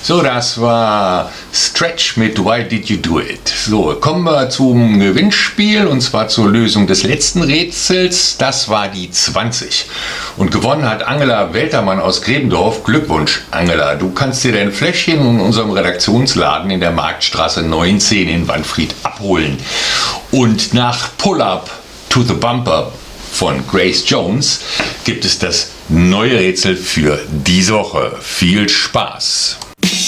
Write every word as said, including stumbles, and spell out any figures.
So, das war Stretch mit Why Did You Do It? So, kommen wir zum Gewinnspiel und zwar zur Lösung des letzten Rätsels. Das war die zwanzig. Und gewonnen hat Angela Weltermann aus Grebendorf. Glückwunsch, Angela. Du kannst dir dein Fläschchen in unserem Redaktionsladen in der Marktstraße neunzehn in Wanfried abholen. Und nach Pull Up to the Bumper von Grace Jones gibt es das neue Rätsel für diese Woche. Viel Spaß!